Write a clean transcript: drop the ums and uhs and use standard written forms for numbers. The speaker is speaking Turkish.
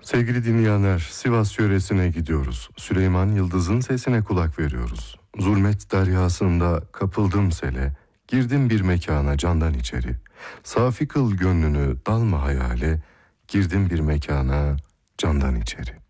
Sevgili dinleyenler, Sivas yöresine gidiyoruz. Süleyman Yıldız'ın sesine kulak veriyoruz. Zulmet deryasında kapıldım sele, girdim bir mekana candan içeri. Safi kıl gönlünü dalma hayale, girdim bir mekana candan içeri.